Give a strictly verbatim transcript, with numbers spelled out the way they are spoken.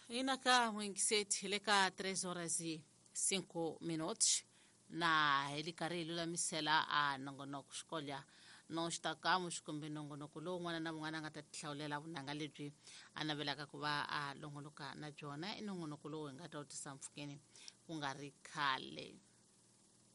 Inaka mwingiseti leka tres horas y cinco minutos na helikari lula misela a nongonoko xkolya no xitakamu xikombe nongonoko lowu n'wana na n'wana nga ta tihlawulela vunanga lebyi a navelaka ku va a longoloka na byona i nongonoko lowu hi nga ta wu tisa mpfhukeni ku nga ri khale.